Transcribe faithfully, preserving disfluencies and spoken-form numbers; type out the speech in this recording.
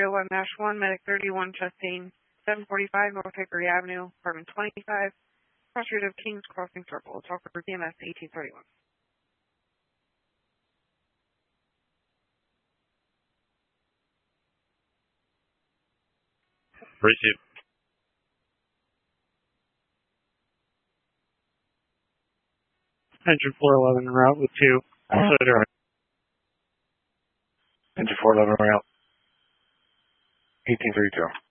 three oh one dash one, Medic thirty-one, Chastain, seven forty-five North Hickory Avenue, apartment twenty-five, cross street of Kings Crossing Circle. Talk for T M S eighteen thirty-one. Receive. Engine four eleven en route with two. Also direct. Engine four eleven route. eighteen thirty-two.